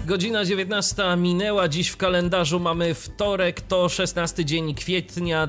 Godzina 19 minęła, dziś w kalendarzu mamy wtorek, to 16 dzień kwietnia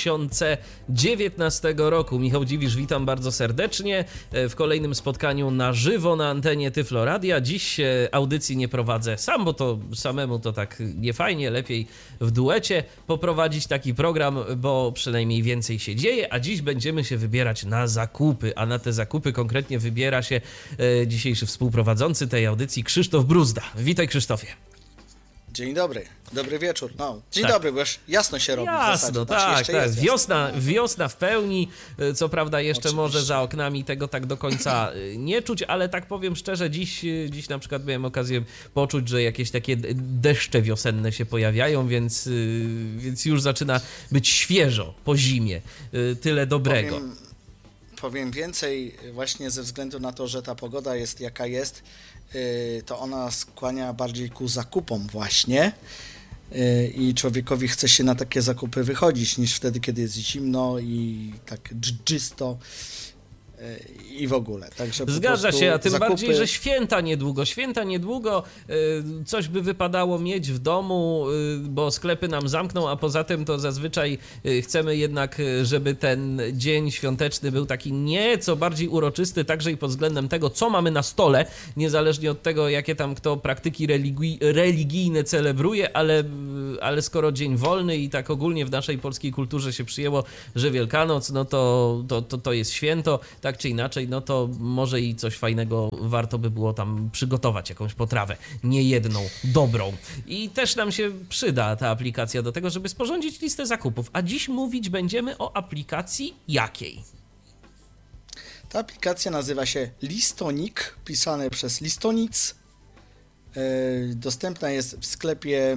2019 roku. Michał Dziwisz, witam bardzo serdecznie w kolejnym spotkaniu na żywo na antenie Tyflo Radia. Dziś audycji nie prowadzę sam, bo to samemu to tak niefajnie, lepiej w duecie poprowadzić taki program, bo przynajmniej więcej się dzieje, a dziś będziemy się wybierać na zakupy, a na te zakupy konkretnie wybiera się dzisiejszy współprowadzący tej audycji Krzysztof Bruzda. Witaj, Krzysztofie. Dzień dobry, dobry wieczór. No, dzień Tak. dobry, bo już jasno się robi. Jasno, w zasadzie. tak. Wiosna w pełni, co prawda jeszcze Oczywiście. może za oknami tego tak do końca nie czuć, ale tak powiem szczerze, dziś na przykład miałem okazję poczuć, że jakieś takie deszcze wiosenne się pojawiają, więc już zaczyna być świeżo po zimie. Tyle dobrego. Powiem więcej, właśnie ze względu na to, że ta pogoda jest jaka jest, to ona skłania bardziej ku zakupom właśnie i człowiekowi chce się na takie zakupy wychodzić niż wtedy, kiedy jest zimno i tak dżdżysto i w ogóle. Także Zgadza się, a tym zakupy... bardziej, że święta niedługo, coś by wypadało mieć w domu, bo sklepy nam zamkną, a poza tym to zazwyczaj chcemy jednak, żeby ten dzień świąteczny był taki nieco bardziej uroczysty, także i pod względem tego, co mamy na stole, niezależnie od tego, jakie tam kto praktyki religijne celebruje, ale skoro dzień wolny i tak ogólnie w naszej polskiej kulturze się przyjęło, że Wielkanoc, no to jest święto, tak czy inaczej, no to może i coś fajnego warto by było tam przygotować, jakąś potrawę, nie jedną, dobrą. I też nam się przyda ta aplikacja do tego, żeby sporządzić listę zakupów. A dziś mówić będziemy o aplikacji jakiej? Ta aplikacja nazywa się Listonik, pisane przez Listonic. Dostępna jest w sklepie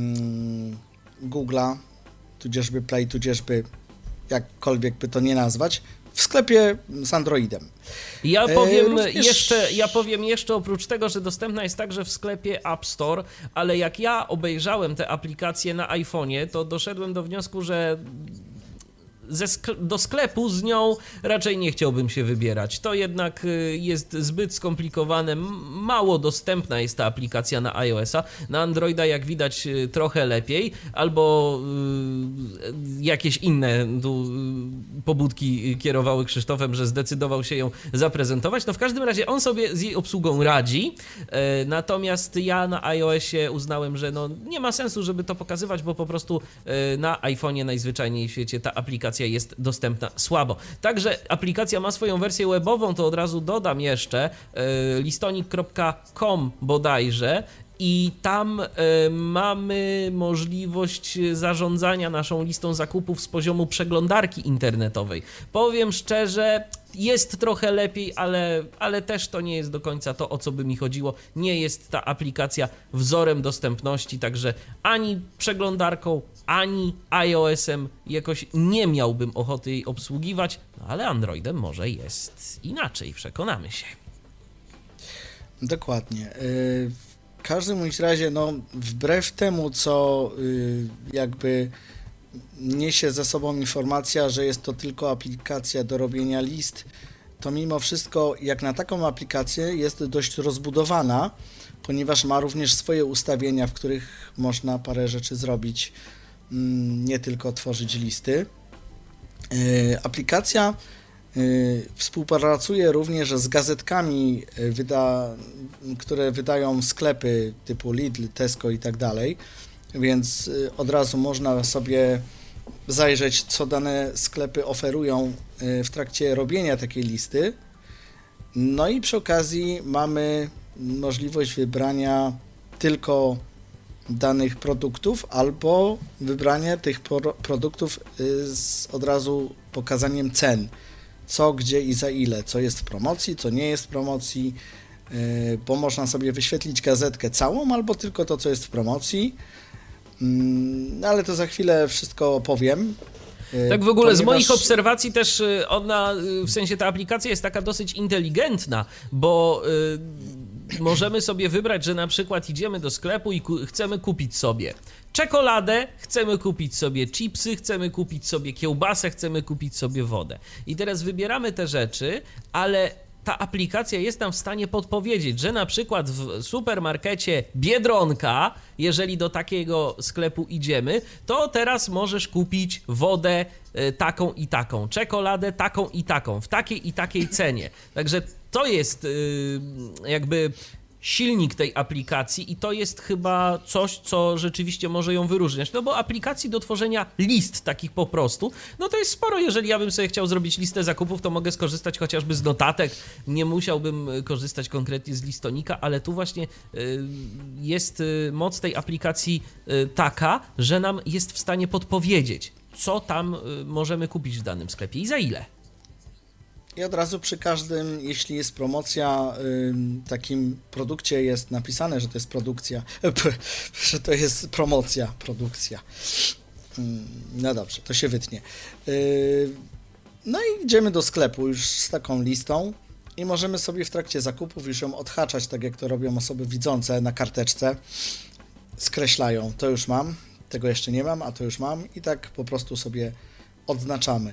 Google'a, tudzieżby Play, tudzieżby jakkolwiek by to nie nazwać, w sklepie z Androidem. Ja powiem jeszcze oprócz tego, że dostępna jest także w sklepie App Store, ale jak ja obejrzałem tę aplikację na iPhone'ie, to doszedłem do wniosku, że do sklepu z nią raczej nie chciałbym się wybierać. To jednak jest zbyt skomplikowane, mało dostępna jest ta aplikacja na iOS-a. Na Androida, jak widać, trochę lepiej, albo jakieś inne pobudki kierowały Krzysztofem, że zdecydował się ją zaprezentować. No w każdym razie on sobie z jej obsługą radzi, natomiast ja na iOS-ie uznałem, że no nie ma sensu, żeby to pokazywać, bo po prostu na iPhone'ie najzwyczajniej w świecie ta aplikacja jest dostępna słabo. Także aplikacja ma swoją wersję webową, to od razu dodam jeszcze, listonik.com bodajże, i tam mamy możliwość zarządzania naszą listą zakupów z poziomu przeglądarki internetowej. Powiem szczerze, jest trochę lepiej, ale też to nie jest do końca to, o co by mi chodziło. Nie jest ta aplikacja wzorem dostępności, także ani przeglądarką, ani iOS-em jakoś nie miałbym ochoty jej obsługiwać, no ale Androidem może jest inaczej, przekonamy się. Dokładnie. W każdym bądź razie, no, wbrew temu, co jakby niesie ze sobą informacja, że jest to tylko aplikacja do robienia list, to mimo wszystko, jak na taką aplikację, jest dość rozbudowana, ponieważ ma również swoje ustawienia, w których można parę rzeczy zrobić, nie tylko tworzyć listy. Aplikacja współpracuje również z gazetkami, które wydają sklepy typu Lidl, Tesco i tak dalej, więc od razu można sobie zajrzeć, co dane sklepy oferują w trakcie robienia takiej listy. No i przy okazji mamy możliwość wybrania tylko danych produktów albo wybrania tych produktów z od razu pokazaniem cen. Co, gdzie i za ile, co jest w promocji, co nie jest w promocji, bo można sobie wyświetlić gazetkę całą albo tylko to, co jest w promocji, ale to za chwilę wszystko opowiem. Tak w ogóle z moich obserwacji też ona, w sensie ta aplikacja jest taka dosyć inteligentna, bo możemy sobie wybrać, że na przykład idziemy do sklepu i chcemy kupić sobie czekoladę, chcemy kupić sobie chipsy, chcemy kupić sobie kiełbasę, chcemy kupić sobie wodę. I teraz wybieramy te rzeczy, ale ta aplikacja jest nam w stanie podpowiedzieć, że na przykład w supermarkecie Biedronka, jeżeli do takiego sklepu idziemy, to teraz możesz kupić wodę taką i taką, czekoladę taką i taką, w takiej i takiej cenie. Także to jest jakby silnik tej aplikacji i to jest chyba coś, co rzeczywiście może ją wyróżniać, no bo aplikacji do tworzenia list takich po prostu, no to jest sporo. Jeżeli ja bym sobie chciał zrobić listę zakupów, to mogę skorzystać chociażby z notatek, nie musiałbym korzystać konkretnie z listonika, ale tu właśnie jest moc tej aplikacji taka, że nam jest w stanie podpowiedzieć, co tam możemy kupić w danym sklepie i za ile. I od razu przy każdym, jeśli jest promocja, takim produkcie jest napisane, że to jest produkcja, że to jest promocja, produkcja. No dobrze, to się wytnie. No i idziemy do sklepu już z taką listą i możemy sobie w trakcie zakupów już ją odhaczać, tak jak to robią osoby widzące na karteczce. Skreślają, to już mam, tego jeszcze nie mam, a to już mam i tak po prostu sobie odznaczamy.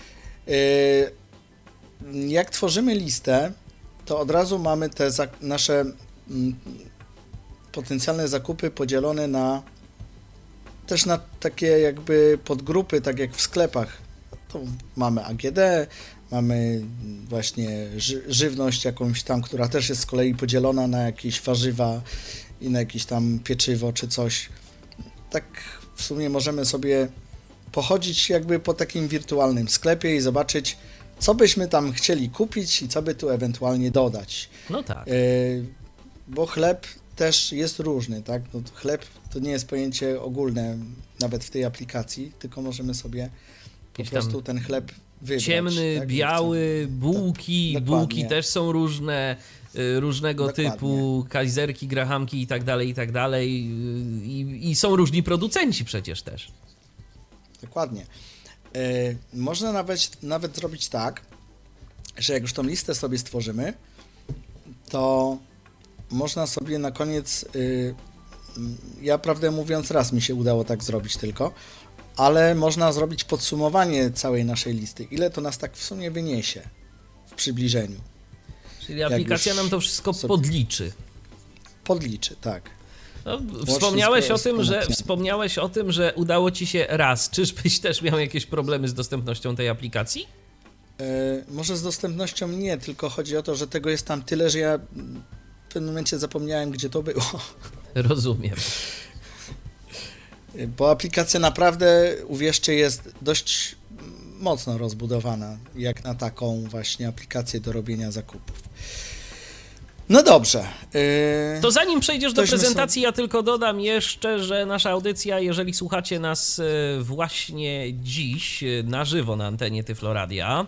Jak tworzymy listę, to od razu mamy te nasze potencjalne zakupy podzielone też na takie jakby podgrupy, tak jak w sklepach. To mamy AGD, mamy właśnie żywność jakąś tam, która też jest z kolei podzielona na jakieś warzywa i na jakieś tam pieczywo czy coś. Tak w sumie możemy sobie pochodzić jakby po takim wirtualnym sklepie i zobaczyć, co byśmy tam chcieli kupić i co by tu ewentualnie dodać. No tak. Bo chleb też jest różny, tak? No, chleb to nie jest pojęcie ogólne nawet w tej aplikacji, tylko możemy sobie po prostu ten chleb wybrać. Ciemny, tak? biały, bułki, tak, bułki też są różne, różnego typu, kajzerki, grahamki i tak dalej i są różni producenci przecież też. Dokładnie. Można nawet zrobić tak, że jak już tą listę sobie stworzymy, to można sobie na koniec, ja prawdę mówiąc raz mi się udało tak zrobić tylko, ale można zrobić podsumowanie całej naszej listy. Ile to nas tak w sumie wyniesie w przybliżeniu. Czyli aplikacja nam to wszystko podliczy. Podliczy, tak. No, wspomniałeś o tym, że udało ci się raz. Czyżbyś też miał jakieś problemy z dostępnością tej aplikacji? Może z dostępnością nie, tylko chodzi o to, że tego jest tam tyle, że ja w pewnym momencie zapomniałem, gdzie to było. Rozumiem. Bo aplikacja naprawdę, uwierzcie, jest dość mocno rozbudowana, jak na taką właśnie aplikację do robienia zakupów. No dobrze. To zanim przejdziesz do prezentacji, ja tylko dodam jeszcze, że nasza audycja, jeżeli słuchacie nas właśnie dziś na żywo na antenie Tyfloradia,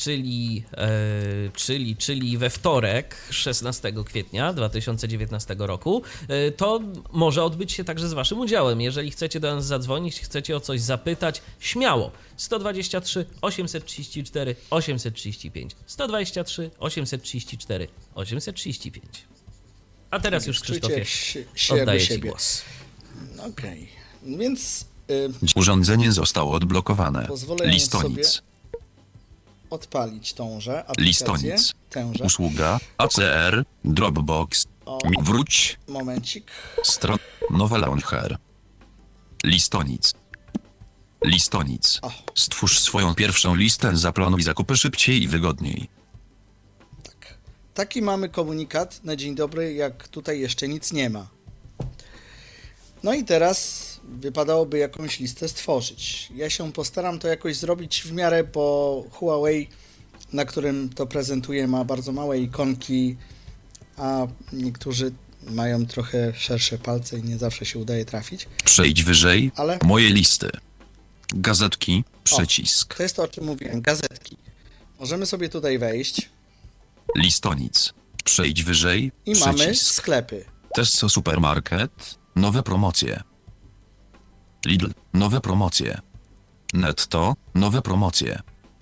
czyli we wtorek, 16 kwietnia 2019 roku, to może odbyć się także z waszym udziałem. Jeżeli chcecie do nas zadzwonić, chcecie o coś zapytać, śmiało. 123 834 835. 123 834 835. A teraz już, Krzysztofie, oddaję ci głos. Okej. Więc urządzenie zostało odblokowane. Pozwolę Listonic. Odpalić tąże aplikację. Listonic. Usługa ACR, Dropbox. Wróć. Momencik. Stron. Nowe launcher. Listonic. Listonic. Stwórz swoją pierwszą listę, zaplanuj zakupy szybciej i wygodniej. Tak. Taki mamy komunikat na dzień dobry, jak tutaj jeszcze nic nie ma. No i teraz wypadałoby jakąś listę stworzyć. Ja się postaram to jakoś zrobić w miarę, bo Huawei, na którym to prezentuję, ma bardzo małe ikonki, a niektórzy mają trochę szersze palce i nie zawsze się udaje trafić. Przejdź wyżej. Ale moje listy. Gazetki, przycisk. To jest to, o czym mówiłem. Gazetki. Możemy sobie tutaj wejść. Listonic. Przejdź wyżej, i przycisk. mamy sklepy. Testo Supermarket. Nowe promocje. Lidl. Nowe promocje. Netto. Nowe promocje.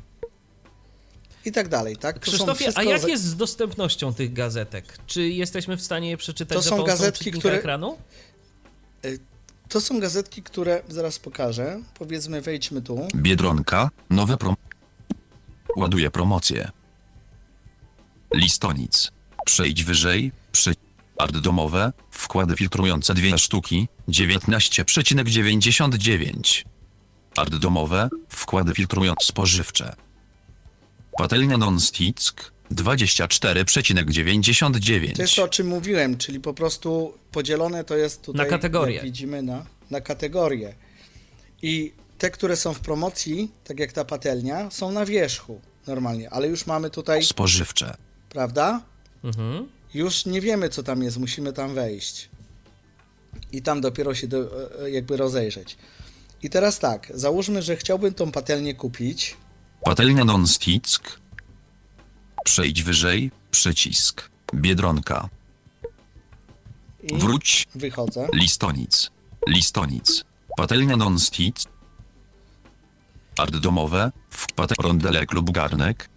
I tak dalej, tak? Krzysztofie, a jak jest z dostępnością tych gazetek? Czy jesteśmy w stanie je przeczytać za pomocą gazetki, które ekranu? To są gazetki, które zaraz pokażę. Powiedzmy, wejdźmy tu. Biedronka. Nowe ładuje promocje. Listonic. Przejdź wyżej. Art domowe. Wkłady filtrujące 2 sztuki. 19,99. Art domowe. Wkłady filtrujące spożywcze. Patelnia non-stick. 24,99. To jest to, o czym mówiłem, czyli po prostu podzielone to jest tutaj, na kategorie. Jak widzimy, na kategorie. I te, które są w promocji, tak jak ta patelnia, są na wierzchu normalnie, ale już mamy tutaj, Spożywcze. prawda? Mhm. Już nie wiemy, co tam jest, musimy tam wejść. I tam dopiero się jakby rozejrzeć. I teraz tak, załóżmy, że chciałbym tą patelnię kupić. Patelnia non-stick. Przejdź wyżej. Przycisk. Biedronka. I Wróć. wychodzę. Listonic. Listonic. Patelnia non-stick. Art domowe. Rondelek lub garnek.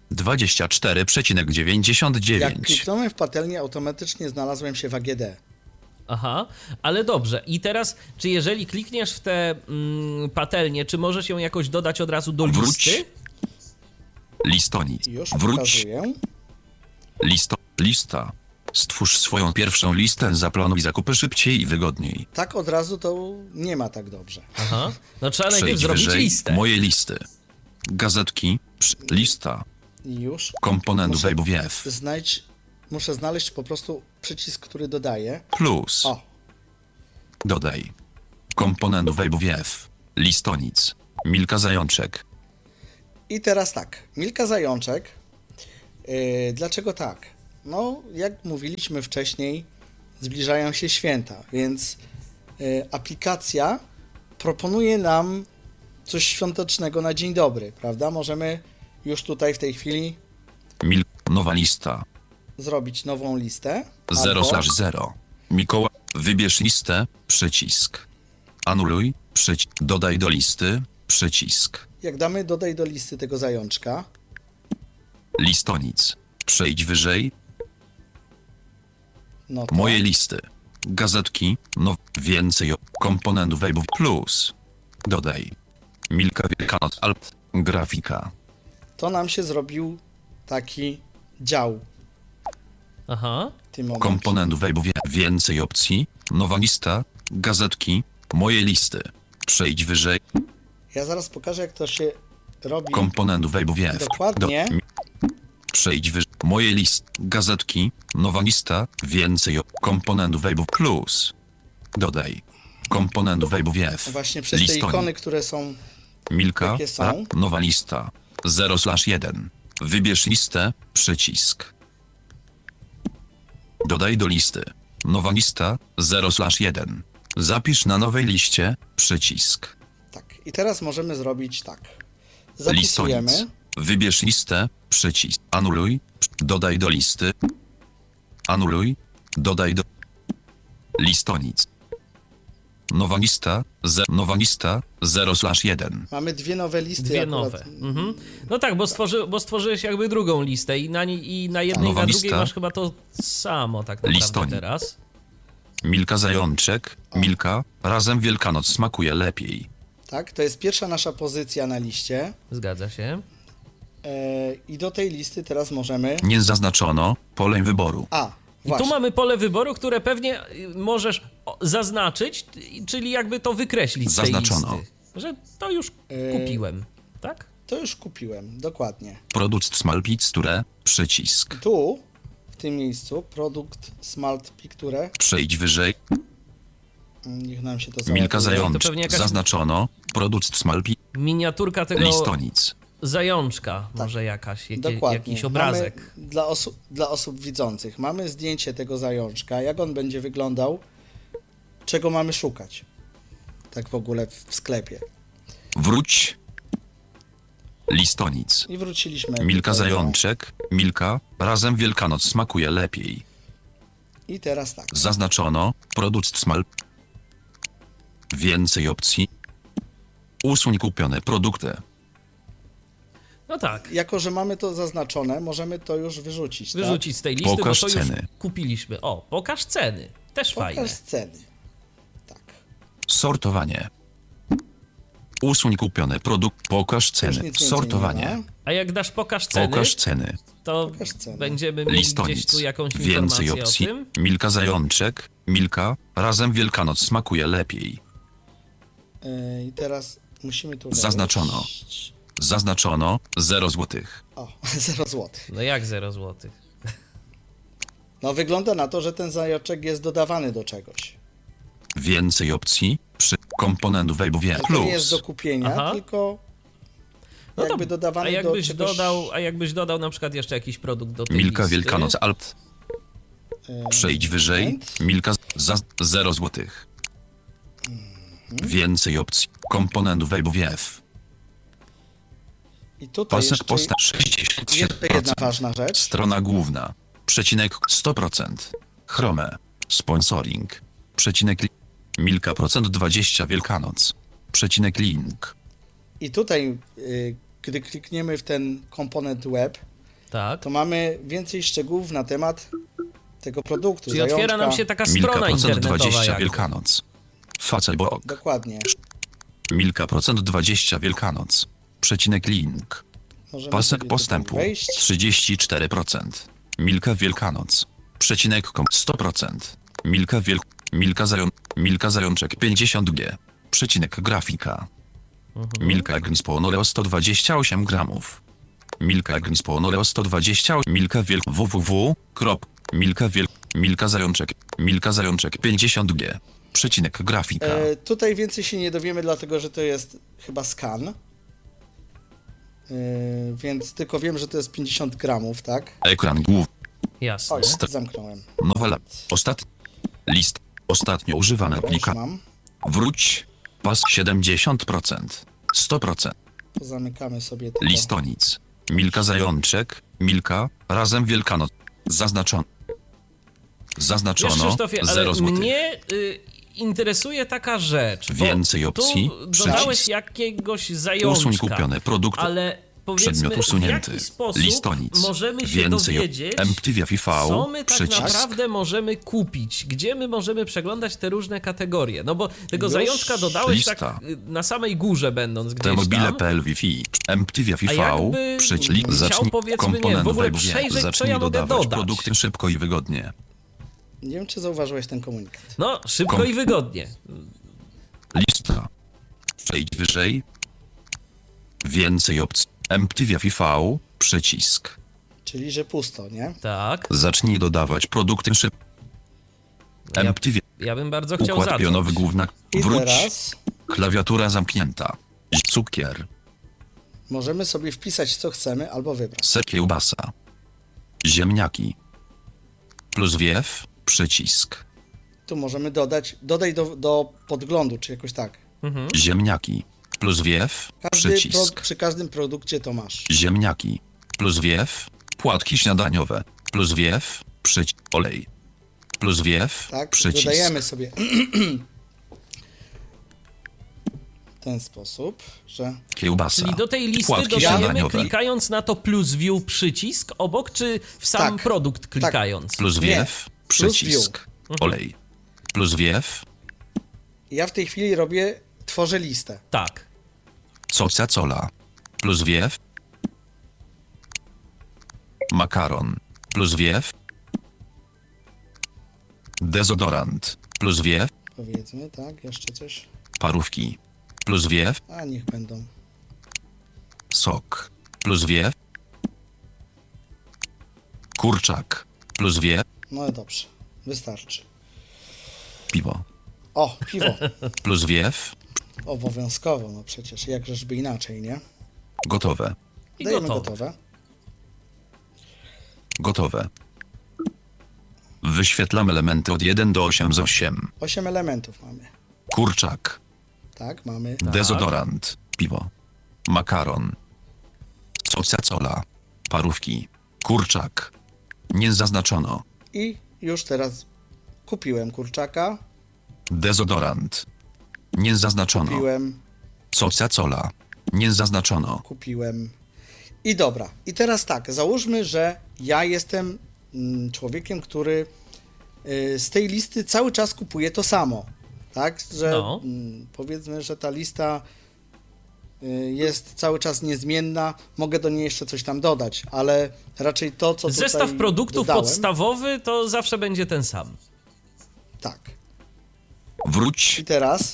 24,99. Jak kliknąłem w patelnię, automatycznie znalazłem się w AGD. Aha, ale dobrze. I teraz, czy jeżeli klikniesz w tę patelnię, czy możesz ją jakoś dodać od razu do Wróć. listy? Listonic. Już Wróć. pokazuję. Lista. Stwórz swoją pierwszą listę, zaplanuj zakupy szybciej i wygodniej. Tak od razu to nie ma tak dobrze. Aha, no trzeba najpierw Przejdź zrobić wyżej. listę. Moje listy. Gazetki. Lista. I już Komponent Muszę WebWF. muszę znaleźć po prostu przycisk, który dodaje. Plus. O, Dodaj. Komponent WebWF. Listonic. Milka Zajączek. i teraz tak, Milka Zajączek. Dlaczego tak? No, jak mówiliśmy wcześniej, zbliżają się święta, więc aplikacja proponuje nam coś świątecznego na dzień dobry, prawda? Możemy już tutaj w tej chwili Nowa lista. zrobić nową listę. 0/0. Mikołaj. Wybierz listę. Przycisk. Anuluj. Dodaj do listy. Przycisk. Jak damy dodaj do listy tego zajączka, Listonic. Przejdź wyżej. no to Moje listy. Gazetki. No. Więcej. Komponent Web Plus. Dodaj. Milka Wielkanoc. Alt. Grafika. to nam się zrobił taki dział Aha, w tym momencie. Komponent Web. Więcej opcji. Nowa lista. Gazetki. Moje listy. Przejdź wyżej. Ja zaraz pokażę, jak to się robi. Komponent WebWF. Dokładnie. Przejdź wyżej. Moje listy. Gazetki. Nowa lista. Więcej. Komponent Web Plus. Dodaj. Komponent WebWF. Właśnie przez te Listonik. ikony, które są. Milka. jakie są? Nowa lista. 0/1. Wybierz listę. Przycisk. Dodaj do listy. Nowa lista. 0/1. Zapisz na nowej liście. Przycisk. Tak. I teraz możemy zrobić tak. Zapisujemy. Listonic. Wybierz listę. Przycisk. Anuluj. Dodaj do listy. Anuluj. Dodaj do... Listonic. Nowa lista. Nowa lista. 0/1. Mamy dwie nowe listy. dwie akurat. nowe. Mhm. No tak, bo stworzyłeś jakby drugą listę i na jednej i na Nowa drugiej lista. masz chyba to samo tak naprawdę Listonik. teraz. Milka Zajączek. Milka. Razem Wielkanoc smakuje lepiej. Tak, to jest pierwsza nasza pozycja na liście. Zgadza się. I do tej listy teraz możemy. Nie zaznaczono pole wyboru. A, I właśnie. tu mamy pole wyboru, które pewnie możesz zaznaczyć, czyli jakby to wykreślić z tej Zaznaczono. listy. Że to już kupiłem, tak? To już kupiłem, dokładnie. Produkt Small Picture. Przycisk. Tu, w tym miejscu, produkt Smart Picture. Przejdź wyżej. Niech nam się to Milka załaduje. To Zajączek. pewnie jakaś- Zaznaczono. Produkt Small Picture. Miniaturka tego Listonic. zajączka, może jakaś, Dokładnie. jakiś obrazek. Mamy dla osób widzących. Mamy zdjęcie tego zajączka, jak on będzie wyglądał, czego mamy szukać. Tak w ogóle w sklepie. Wróć. Listonic. I wróciliśmy. Milka tutaj do- Zajączek. Milka. Razem Wielkanoc smakuje lepiej. I teraz tak. Zaznaczono. Produkt Small. Więcej opcji. Usuń kupione produkty. No tak, Jako, że mamy to zaznaczone, możemy to już wyrzucić. wyrzucić z tej listy, Pokaż bo to ceny. już kupiliśmy. O, pokaż ceny. Też Tak? fajne. Pokaż ceny. Tak. Sortowanie. Usuń kupione produkt. Pokaż Już ceny. nic więcej Sortowanie. nie ma. A jak dasz pokaż ceny, to Pokaż ceny. będziemy mieli gdzieś Listonic. tu jakąś Więcej informację opcji. o tym. Milka Zajączek. Milka. Razem Wielkanoc smakuje lepiej. I teraz musimy tu Zaznaczono. wejść. Zaznaczono 0 złotych. O, 0 złotych. No jak 0 złotych? No wygląda na to, że ten zajączek jest dodawany do czegoś. Więcej opcji przy komponent Wave To nie jest do Plus. kupienia, Aha. tylko No jakby to, dodawany do czegoś... a jakbyś dodał na przykład jeszcze jakiś produkt do tej Milka listy? Wielkanoc Alt. Przejdź wyżej. moment. Milka za 0 złotych. Więcej opcji. Komponent Wave. I tutaj Pasek jeszcze, posta jeszcze jedna 67%. ważna rzecz. Strona główna. Przecinek 100%. Chrome. Sponsoring. Przecinek Milka procent 20 Wielkanoc. Przecinek link. I tutaj, gdy klikniemy w ten komponent web, Tak. to mamy więcej szczegółów na temat tego produktu. Czyli otwiera nam się taka Milka strona procent internetowa 20 jakby. Wielkanoc. Facebook. Dokładnie. Milka procent 20 Wielkanoc. Przecinek link. Możemy Pasek sobie tutaj postępu wejść. 34%. Milka Wielkanoc. Przecinek kom 100%. Milka Zajączek 50G. Przecinek grafika. Milka Agnisponore 128 gramów. Milka Agnisponore 128. Milka Zajączek 50G. Przecinek grafika. Tutaj więcej się nie dowiemy, dlatego że to jest chyba skan. Więc tylko wiem, że to jest 50 gramów, tak? Ekran główny. Jasne. O, zamknąłem. Nowela. List. Ostatnio używane Już aplikacje. mam. Wróć. Pas 70%. 100%. To zamykamy sobie to. Listonic. Milka Zajączek. Milka. Razem Wielkanoc. Zaznaczono. Wiesz, Krzysztofie, 0 ale złotych. mnie interesuje taka rzecz. bo Więcej opcji. Tu dodałeś Przycisk. jakiegoś Usuń zajączka, kupione produkty. ale powiedzmy, Przedmiot w usunięty. jaki sposób Listonic. możemy się Więcej dowiedzieć, MTV V. co my tak Przycisk. naprawdę możemy kupić, gdzie my możemy przeglądać te różne kategorie. No bo tego Już zajączka dodałeś lista. tak na samej górze będąc gdzieś T-mobile tam. PL Wi-Fi. MTV A V. jakby Przycisk. chciał, Zacznij powiedzmy, nie wiem, komponent w ogóle Wave. przejrzeć, co Zacznij ja mogę dodawać dodać. produkty szybko i wygodnie. Nie wiem, czy zauważyłeś ten komunikat. No, szybko i wygodnie. Lista. Przejdź wyżej. Więcej opcji. MTV V. Przycisk. Czyli, że pusto, nie? Tak. Zacznij dodawać produkty szybko. Ja, MTV. ja bym bardzo chciał Układ zacząć. pionowy główna. I Wróć. teraz Klawiatura zamknięta. Cukier. możemy sobie wpisać, co chcemy, albo wybrać. Ser kiełbasa. Ziemniaki. Plus wiew. Przycisk. Tu możemy dodaj do podglądu, czy jakoś tak. Ziemniaki. Plus wiew. Przycisk. Przy każdym produkcie to masz. Ziemniaki. Plus wiew. Płatki śniadaniowe. Plus wiew. Olej. Plus wiew. Tak? Przycisk. Dodajemy sobie w ten sposób, że Kiełbasa. Czyli do tej listy Płatki dodajemy śniadaniowe. klikając na to plus view przycisk obok, czy w sam Tak. produkt klikając? Plus Nie. wiew. Plus Przycisk. Olej. Plus wiew. ja w tej chwili tworzę listę. Tak. Coca cola. Plus wiew. Makaron. Plus wiew. Dezodorant. Plus wiew. Powiedzmy, tak? Jeszcze coś? Parówki. Plus wiew. A niech będą. Sok. Plus wiew. Kurczak. Plus wiew. No dobrze, wystarczy. Piwo. O, piwo. Plus wiew. Obowiązkowo, no przecież, jakżeż inaczej, nie? Gotowe. I Dajemy gotowe. gotowe. Gotowe. Wyświetlam elementy od 1 do 8 z 8. 8 elementów mamy. Kurczak. Tak, mamy. Dezodorant. Piwo. Makaron. Coca cola. Parówki. Kurczak. Nie zaznaczono. I już teraz kupiłem kurczaka, Dezodorant. Nie zaznaczono. kupiłem, Coca cola. Nie zaznaczono. kupiłem. I dobra, i teraz tak, załóżmy, że ja jestem człowiekiem, który z tej listy cały czas kupuje to samo. Tak, że No. powiedzmy, że ta lista jest cały czas niezmienna, mogę do niej jeszcze coś tam dodać, ale raczej to, co tutaj Zestaw produktów dodałem, podstawowy to zawsze będzie ten sam. tak. Wróć. I teraz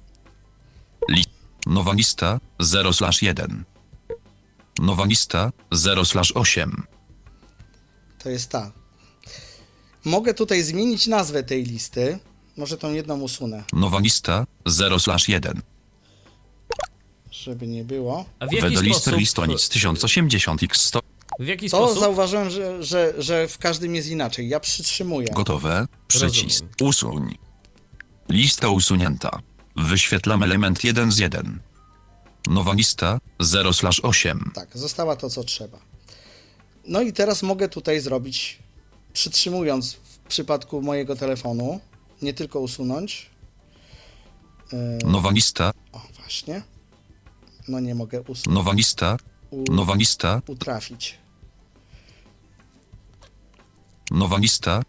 Nowa lista 0/1. Nowa lista 0/8. to jest ta. Mogę tutaj zmienić nazwę tej listy, może tą jedną usunę, Nowa lista 0/1. żeby nie było. A w jaki Wedelister sposób? listonic 1080x100. W jaki To sposób? zauważyłem, że w każdym jest inaczej. Ja przytrzymuję. Gotowe. Przycisk. Rozumiem. Usuń. Lista usunięta. Wyświetlam element 1 z 1. Nowa lista 0/8. Tak, została to, co trzeba. No i teraz mogę tutaj zrobić, przytrzymując w przypadku mojego telefonu, nie tylko usunąć. Nowa lista. O, właśnie. No nie mogę usunąć. Nowa lista. Nowa lista. Utrafić. Nowa lista.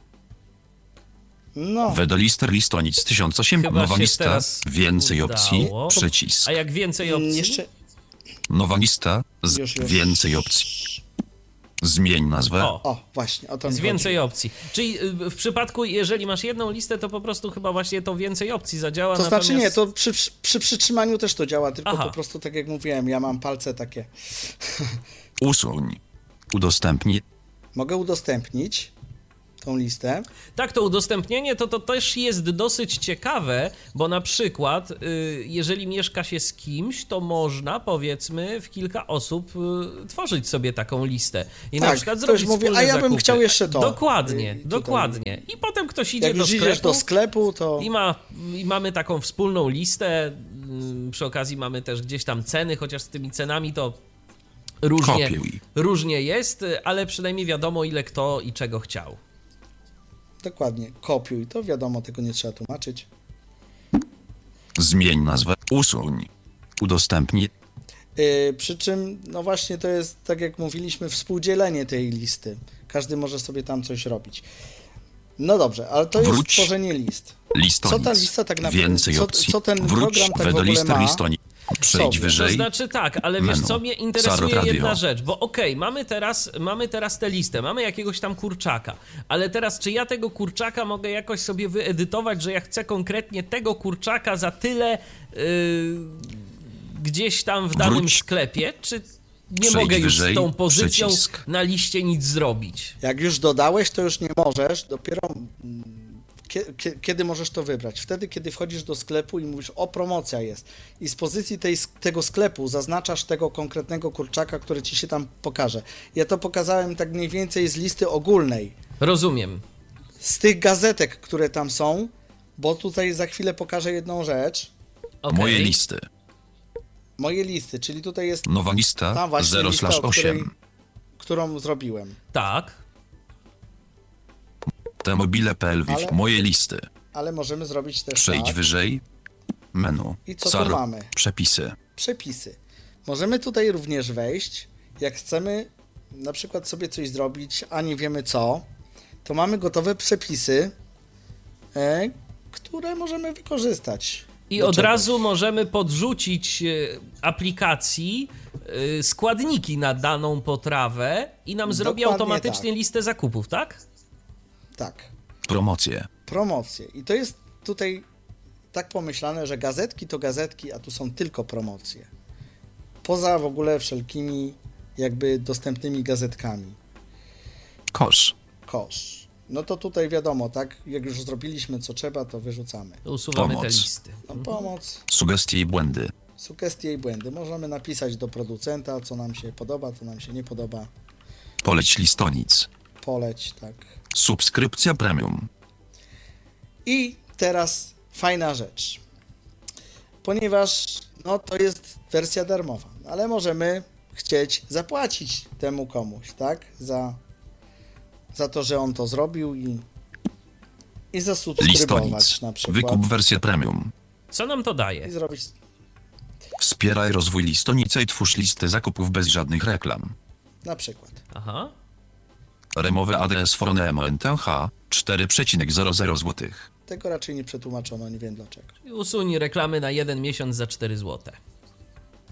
No, Wedelister listonic 1008. Chyba Nowa się lista. teraz Więcej opcji. udało. Przycisk. A jak więcej opcji? jeszcze... Nowa lista. Już. Więcej opcji. Zmień nazwę. O, właśnie, o to mi jest chodzi. więcej opcji. Czyli w przypadku, jeżeli masz jedną listę, to po prostu chyba właśnie to więcej opcji zadziała. To znaczy natomiast... nie, to przy przytrzymaniu też to działa, tylko Aha. po prostu tak jak mówiłem, ja mam palce takie. Usuń. Udostępnij. Mogę udostępnić tą listę. Tak, to udostępnienie to też jest dosyć ciekawe, bo na przykład, jeżeli mieszka się z kimś, to można, powiedzmy, w kilka osób tworzyć sobie taką listę. I na Tak, przykład ktoś zrobić mówi, wspólne a ja bym zakupy. chciał jeszcze to. Dokładnie, Tutaj. dokładnie. I potem ktoś idzie Jak do już sklepu. idziesz do sklepu, to I mamy taką wspólną listę. Przy okazji mamy też gdzieś tam ceny, chociaż z tymi cenami to Kopiuj. różnie jest, ale przynajmniej wiadomo, ile kto i czego chciał. dokładnie, kopiuj. To wiadomo, tego nie trzeba tłumaczyć. Zmień nazwę. Usuń. Udostępnij. Przy czym, no właśnie, to jest, tak jak mówiliśmy, współdzielenie tej listy. Każdy może sobie tam coś robić. No dobrze, ale to jest Wróć. tworzenie list. Listonic. Co ta lista tak naprawdę- Więcej co- opcji. co ten Wróć. program tak w ogóle Wedelister ma? listonic. Przejdź Sobie. To wyżej. znaczy tak, ale wiesz Menu. co, mnie interesuje Sarot Radio. jedna rzecz, bo okej, mamy teraz tę listę, mamy jakiegoś tam kurczaka, ale teraz czy ja tego kurczaka mogę jakoś sobie wyedytować, że ja chcę konkretnie tego kurczaka za tyle gdzieś tam w danym Wróć. sklepie, czy nie Przejdź mogę już wyżej. z tą pozycją Przycisk. na liście nic zrobić? Jak już dodałeś, to już nie możesz, dopiero kiedy możesz to wybrać? Wtedy, kiedy wchodzisz do sklepu i mówisz, o, promocja jest. I z pozycji tego sklepu zaznaczasz tego konkretnego kurczaka, który ci się tam pokaże. Ja to pokazałem tak mniej więcej z listy ogólnej, Rozumiem. z tych gazetek, które tam są, bo tutaj za chwilę pokażę jedną rzecz. Okej. Moje listy. Moje listy, czyli tutaj jest Nowa lista ta właśnie lista, o 0/8. którą zrobiłem. Tak. Te mobile.pl. Ale- Moje listy. Ale możemy zrobić też Przejdź tak. wyżej. Menu. I co tu mamy? Przepisy. Przepisy. Możemy tutaj również wejść, jak chcemy na przykład sobie coś zrobić, a nie wiemy co, to mamy gotowe przepisy, które możemy wykorzystać. I do od czegoś. razu możemy podrzucić aplikacji składniki na daną potrawę i nam zrobi Dokładnie automatycznie tak. listę zakupów, tak? Tak, Promocje. promocje. I to jest tutaj tak pomyślane, że gazetki to gazetki, a tu są tylko promocje. Poza w ogóle wszelkimi jakby dostępnymi gazetkami. Kosz. Kosz. No to tutaj wiadomo, tak? Jak już zrobiliśmy co trzeba, to wyrzucamy. Usuwamy Pomoc. te listy. No, pomoc, Sugestie i błędy. sugestie i błędy. Możemy napisać do producenta, co nam się podoba, co nam się nie podoba. Poleć listonic. Poleć, tak. Subskrypcja premium. I teraz fajna rzecz. Ponieważ no, to jest wersja darmowa, ale możemy chcieć zapłacić temu komuś, tak? Za to, że on to zrobił i zasubskrybować Listonic. na przykład. Wykup wersję premium. Co nam to daje? I zrobić Wspieraj rozwój listonicy i twórz listę zakupów bez żadnych reklam. na przykład. Aha. Remowy ADS Foronemo NTH 4,00 zł. Tego raczej nie przetłumaczono, nie wiem dlaczego. I usuń reklamy na 1 miesiąc za 4 zł.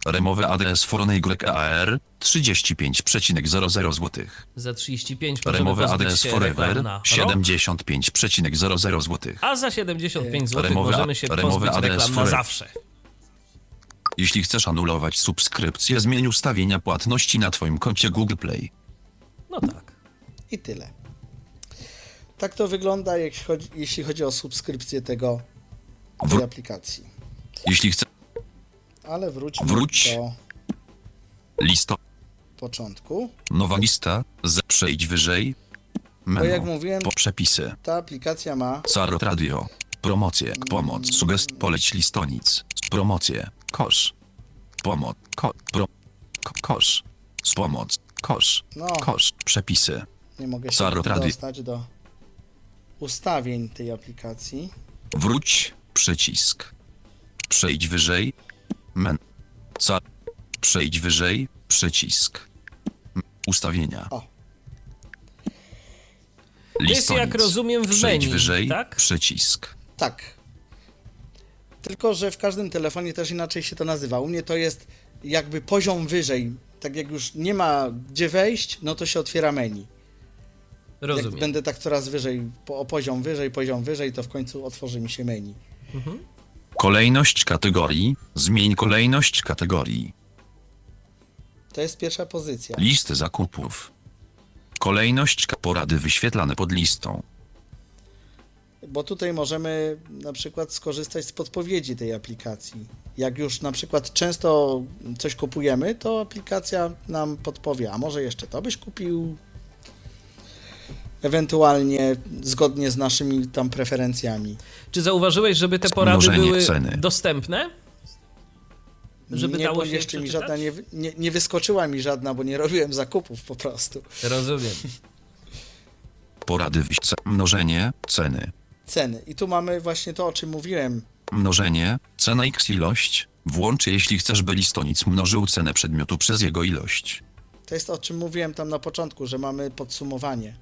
Remowy ADS Forony YAR 35,00 zł. Za 35 możemy Remowy pozbyć ADS się Forever reklam na rok, 75,00 zł. a za 75 zł Remowy- możemy się remowy pozbyć ADS reklam na Forever. zawsze. Jeśli chcesz anulować subskrypcję, zmień ustawienia płatności na Twoim koncie Google Play. No tak. I tyle. Tak to wygląda, jeśli chodzi o subskrypcję tej aplikacji. Jeśli chcesz Ale wróćmy Wróć. do lista, początku. nowa lista, przejdź wyżej, Bo jak menu, mówiłem, po przepisy, ta aplikacja ma Carrot Radio, promocje, pomoc, poleć listonic, promocje, kosz, pomoc, kosz, pomoc, kosz, No. kosz, przepisy, nie mogę się Carrot Radio. dostać do ustawień tej aplikacji. wróć, przycisk, przejdź wyżej, menu, przejdź wyżej, przycisk, ustawienia. O. Jest, jak rozumiem, w Przejdź menu, wyżej, tak? przycisk. Tak. Tylko, że w każdym telefonie też inaczej się to nazywa. U mnie to jest jakby poziom wyżej. Tak jak już nie ma gdzie wejść, no to się otwiera menu. Jak Rozumiem. będę tak coraz wyżej, o poziom wyżej, to w końcu otworzy mi się menu. Kolejność kategorii, zmień kolejność kategorii. To jest pierwsza pozycja. Listy zakupów. Kolejność porady wyświetlane pod listą. Bo tutaj możemy na przykład skorzystać z podpowiedzi tej aplikacji. Jak już na przykład często coś kupujemy, to aplikacja nam podpowie, a może jeszcze to byś kupił, ewentualnie zgodnie z naszymi tam preferencjami. Czy zauważyłeś, żeby te porady Mnożenie były ceny. dostępne? Żeby Nie, dało bo się je jeszcze mi przeczytać? żadna nie wyskoczyła mi żadna, bo nie robiłem zakupów po prostu. Rozumiem. Porady mnożenie ceny. Ceny. I tu mamy właśnie to, o czym mówiłem. Mnożenie, cena x ilość. Włącz jeśli chcesz, by listonic mnożył cenę przedmiotu przez jego ilość. To jest o czym mówiłem tam na początku, że mamy podsumowanie.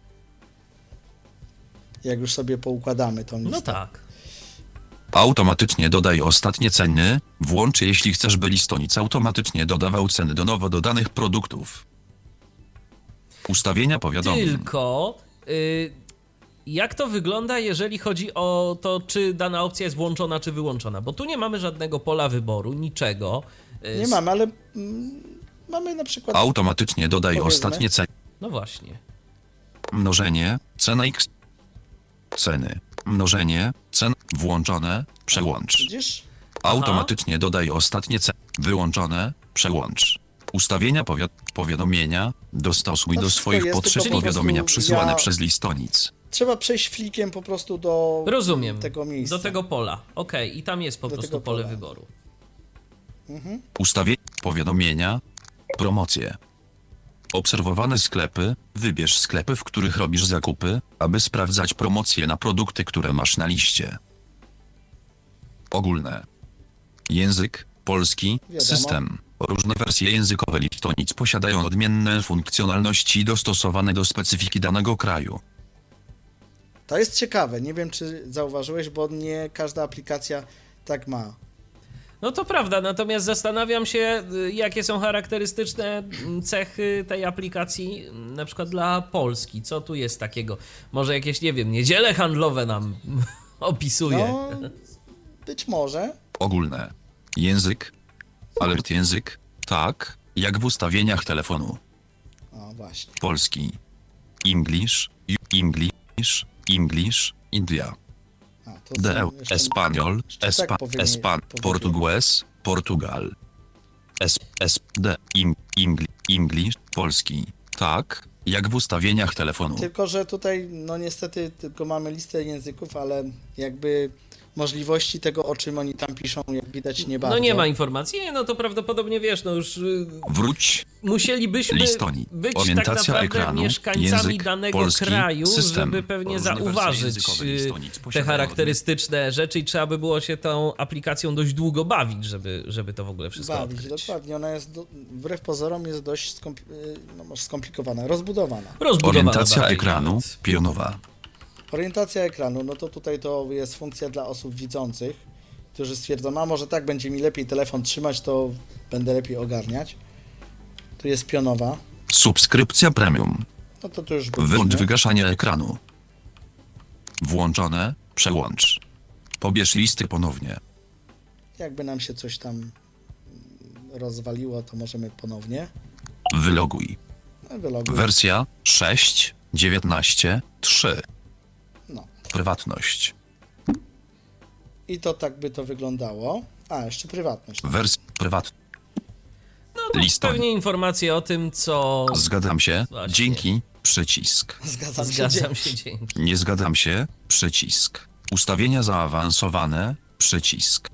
Jak już sobie poukładamy tą listę. No tak. Automatycznie dodaj ostatnie ceny. Włącz jeśli chcesz, by listonic automatycznie dodawał ceny do nowo dodanych produktów. Ustawienia powiadomień. Tylko jak to wygląda, jeżeli chodzi o to, czy dana opcja jest włączona, czy wyłączona? Bo tu nie mamy żadnego pola wyboru, niczego. Nie mamy, ale mamy na przykład... Automatycznie dodaj Powiedzmy. ostatnie ceny. No właśnie. Mnożenie, cena x. Ceny. Mnożenie, cen. Włączone, przełącz. Widzisz? Automatycznie dodaj ostatnie ceny. Wyłączone, przełącz. Ustawienia powiadomienia. Dostosuj To do wszystko swoich jest, potrzeb tylko po powiadomienia prostu przysyłane ja- przez listonic. Trzeba przejść flikiem po prostu do Rozumiem. tego miejsca. Do tego pola. Okej, i tam jest po Do prostu tego pole pola. wyboru. Ustawienia powiadomienia. Promocje. Obserwowane sklepy. Wybierz sklepy, w których robisz zakupy, aby sprawdzać promocje na produkty, które masz na liście. Ogólne. Język polski, Wiadomo. system. Różne wersje językowe listonic posiadają odmienne funkcjonalności dostosowane do specyfiki danego kraju. To jest ciekawe. Nie wiem, czy zauważyłeś, bo nie każda aplikacja tak ma. No to prawda, natomiast zastanawiam się, jakie są charakterystyczne cechy tej aplikacji, na przykład dla Polski. Co tu jest takiego? Może jakieś, nie wiem, niedziele handlowe nam opisuje. No, być może. Ogólne. Język. Alert język. Tak, jak w ustawieniach telefonu. O, właśnie. Polski. English. English. English. India. A, to są jeszcze- Espanol. jeszcze tak powiedzieć. Portugues. Portugal. English. Polski. Tak, jak w ustawieniach telefonu. Tylko, że tutaj, no niestety, tylko mamy listę języków, ale jakby możliwości tego, o czym oni tam piszą, jak widać, nie bardzo. No nie ma informacji, no to prawdopodobnie wiesz, no już Wróć. musielibyśmy Listoni. być tak Orientacja naprawdę ekranu. mieszkańcami Język danego polski. kraju, System. żeby pewnie Różne wersje zauważyć językowe listonic te posiadają charakterystyczne rzeczy i trzeba by było się tą aplikacją dość długo bawić, żeby to w ogóle wszystko Bawić, odkryć. dokładnie. Ona jest, wbrew pozorom, jest dość no, może skomplikowana, rozbudowana. Rozbudowana Orientacja bardziej ekranu. nawet. Pionowa. Orientacja ekranu, no to tutaj to jest funkcja dla osób widzących. którzy stwierdzą, a może tak będzie mi lepiej telefon trzymać, to będę lepiej ogarniać. Tu jest pionowa. Subskrypcja premium. No to tu już Wyłącz byliśmy. wygaszanie ekranu. Włączone. Przełącz. Pobierz listy ponownie. Jakby nam się coś tam rozwaliło, to możemy ponownie. Wyloguj. No, wyloguj. Wersja 6.19.3. No. Prywatność. I to tak by to wyglądało. A, jeszcze prywatność. Prywatność. No to Lista. pewnie informacje o tym, co... Zgadzam się. Właśnie. Dzięki. Przycisk. Zgadzam się, dzięki. Nie zgadzam się. Przycisk. Ustawienia zaawansowane. Przycisk.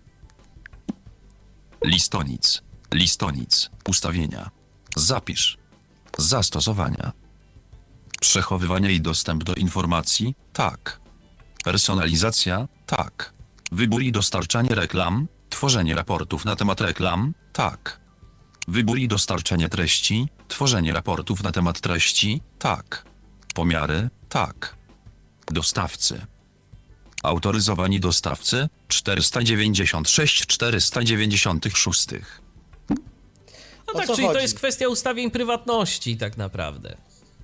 Listonic. Listonic. Ustawienia. Zapisz. Zastosowania. Przechowywanie i dostęp do informacji. Tak. Personalizacja. Tak. Wybór i dostarczanie reklam. Tworzenie raportów na temat reklam. Tak. Wybór i dostarczanie treści. Tworzenie raportów na temat treści. Tak. Pomiary. Tak. Dostawcy. Autoryzowani dostawcy 496. No O tak, co czyli to chodzi? jest kwestia ustawień prywatności tak naprawdę.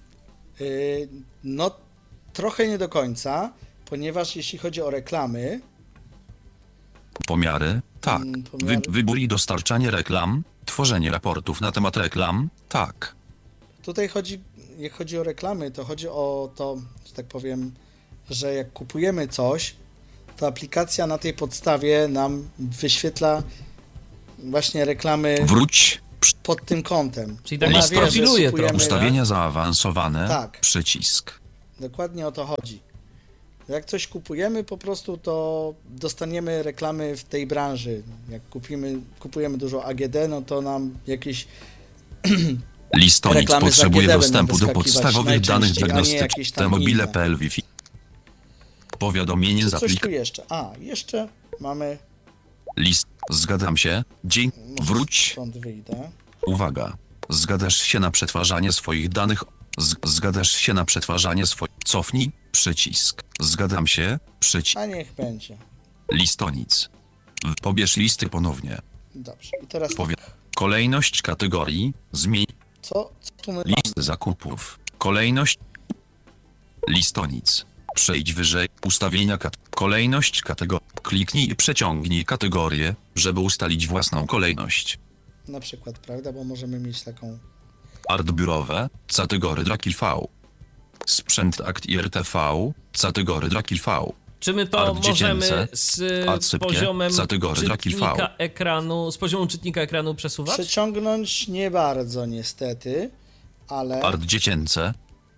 No, trochę nie do końca, ponieważ jeśli chodzi o reklamy, Pomiary. Tak. Pomiary. Wybór i dostarczanie reklam. Tworzenie raportów na temat reklam. Tak. tutaj chodzi, jak chodzi o reklamy, to chodzi o to, że tak powiem, że jak kupujemy coś, to aplikacja na tej podstawie nam wyświetla właśnie reklamy Wróć. pod tym kątem. Czyli tak Ona nas wie, że profiluje kupujemy- trochę. Ustawienia zaawansowane. Tak. Przycisk. Dokładnie o to chodzi. Jak coś kupujemy, po prostu to dostaniemy reklamy w tej branży. Jak kupujemy dużo AGD, no to nam jakieś Listonic reklamy z potrzebuje AGD dostępu do będą podstawowych danych najczęściej, a nie jakieś diagnostycznych. tam Mobile.pl Wi-Fi. Powiadomienie z coś tu aplikacji. jeszcze. A, jeszcze mamy... List. Zgadzam się. Dzięki. Może Wróć. stąd wyjdę. Uwaga. Zgadzasz się na przetwarzanie swoich danych. Zgadzasz się na przetwarzanie swoich. Cofnij. Przycisk. Zgadzam się. Przycisk. A niech będzie. Listonic. Pobierz listy ponownie. Dobrze. I teraz Powie. tak. Kolejność kategorii. Zmień. Co tu my mamy? Listy zakupów. Kolejność. Listonic. Przejdź wyżej. Ustawienia kolejność kategorii. Kliknij i przeciągnij kategorię, żeby ustalić własną kolejność. Na przykład, prawda? Bo możemy mieć taką... Art biurowe. Kategory Drakil V. Sprzęt akt i RTV. Kategory Drakil V. Czy my to Art możemy dziecięce, z acypkie, poziomem kategory Drakil V. czytnika ekranu, z poziomu czytnika ekranu przesuwać? Przeciągnąć nie bardzo niestety, ale... Art dziecięce.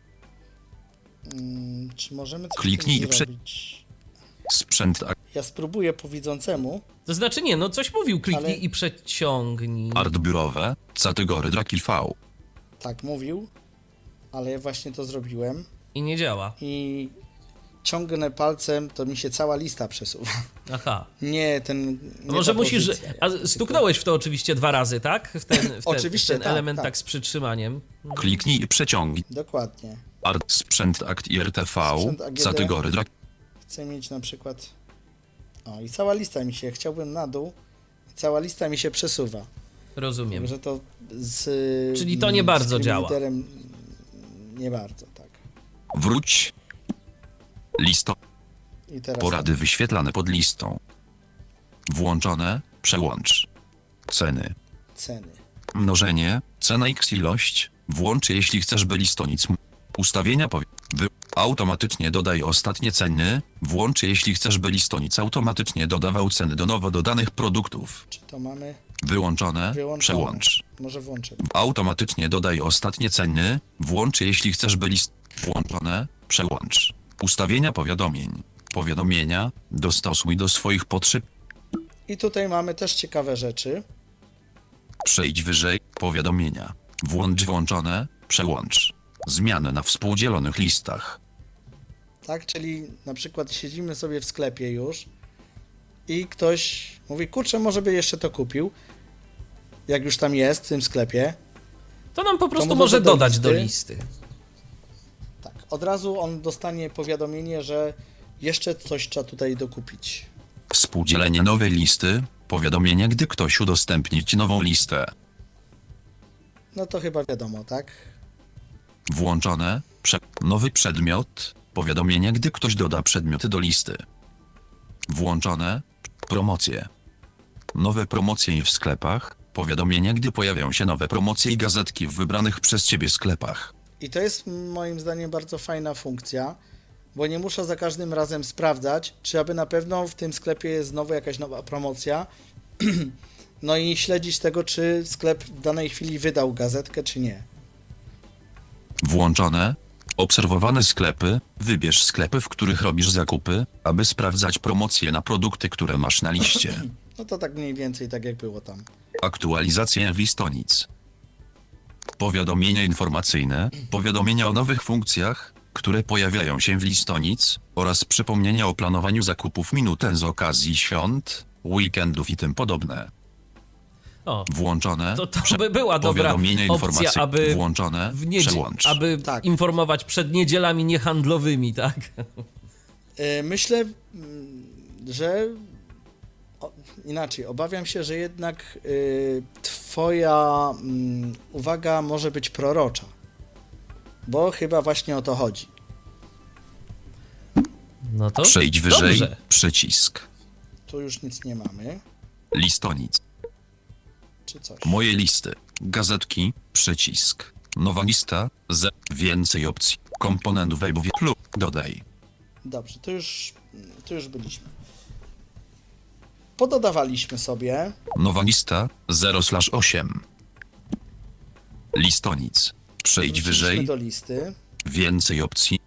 Czy możemy coś Kliknij z tym i prze- zrobić? Sprzęt akt. Ja spróbuję po widzącemu. To znaczy nie, no coś mówił, kliknij Ale- i przeciągnij. Art biurowe. Kategory Drakil V. Tak mówił, ale ja właśnie to zrobiłem I nie działa. i ciągnę palcem, to mi się cała lista przesuwa. Aha. Nie, ten... No może ta musisz... pozycja. A stuknąłeś w to oczywiście 2 razy, tak? Oczywiście, w ten tak, element tak. tak z przytrzymaniem. Kliknij i przeciągnij. Dokładnie. Art sprzęt akt i RTV. Sprzęt AGD. Kategory Drakil. Chcę mieć na przykład... O, i cała lista mi się... Chciałbym na dół. I cała lista mi się przesuwa. Rozumiem. Także to z... Czyli to nie bardzo z działa. Literem nie bardzo, tak. Wróć. Listo. I teraz... Porady wyświetlane pod listą. Włączone. Przełącz. Ceny. Ceny. Mnożenie. Cena x ilość. Włącz jeśli chcesz, by listonic. Ustawienia automatycznie dodaj ostatnie ceny. Włącz jeśli chcesz, by listonic automatycznie dodawał ceny do nowo dodanych produktów. Czy to mamy? Wyłączone. Wyłączone. Przełącz. Może włączę. Automatycznie dodaj ostatnie ceny. Włącz jeśli chcesz, by list. Włączone. Przełącz. Ustawienia powiadomień. Powiadomienia. Dostosuj do swoich potrzeb. I tutaj mamy też ciekawe rzeczy. Przejdź wyżej. Powiadomienia. Włącz włączone. Przełącz. Zmiany na współdzielonych listach. Tak, czyli na przykład siedzimy sobie w sklepie już i ktoś mówi, kurczę, może by jeszcze to kupił, jak już tam jest w tym sklepie. To nam po prostu mu może doda do dodać do listy. listy. Tak, od razu on dostanie powiadomienie, że jeszcze coś trzeba tutaj dokupić. Współdzielenie nowej listy, powiadomienie, gdy ktoś udostępni ci nową listę. No to chyba wiadomo, tak? Włączone, nowy przedmiot, powiadomienie, gdy ktoś doda przedmioty do listy. Włączone, promocje. Nowe promocje w sklepach, powiadomienie, gdy pojawią się nowe promocje i gazetki w wybranych przez Ciebie sklepach. I to jest moim zdaniem bardzo fajna funkcja, bo nie muszę za każdym razem sprawdzać, czy aby na pewno w tym sklepie jest znowu jakaś nowa promocja, no i śledzić tego, czy sklep w danej chwili wydał gazetkę, czy nie. Włączone, obserwowane sklepy, wybierz sklepy, w których robisz zakupy, aby sprawdzać promocje na produkty, które masz na liście. No to tak mniej więcej tak jak było tam. Aktualizacje listonic. Powiadomienia informacyjne, powiadomienia o nowych funkcjach, które pojawiają się w listonic, oraz przypomnienia o planowaniu zakupów minutę z okazji świąt, weekendów i tym podobne. O, Włączone, to by była dobra powiadomienia opcja, informacyjne, aby włączone, przełącz. aby Tak. informować przed niedzielami niehandlowymi, tak? Myślę, że inaczej, obawiam się, że jednak twoja uwaga może być prorocza, bo chyba właśnie o to chodzi. No to Przejdź wyżej, dobrze. przycisk. Tu już nic nie mamy, Listonic. czy coś. Moje listy. Gazetki, przycisk. Nowa lista, więcej opcji. Komponent web lub dodaj. Dobrze, tu już byliśmy. Pododawaliśmy sobie. Nowa lista, 0/8. Listonic. Przejdź Wróciliśmy wyżej, do listy. więcej opcji.